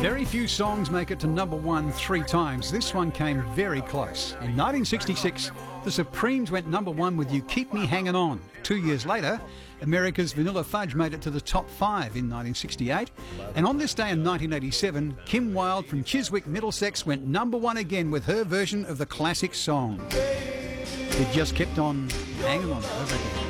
Very few songs make it to number one 3 times. This one came very close. In 1966, the Supremes went number one with You Keep Me Hanging On. 2 years later, America's Vanilla Fudge made it to the top 5 in 1968. And on this day in 1987, Kim Wilde from Chiswick, Middlesex went number one again with her version of the classic song. It just kept on hanging on over again.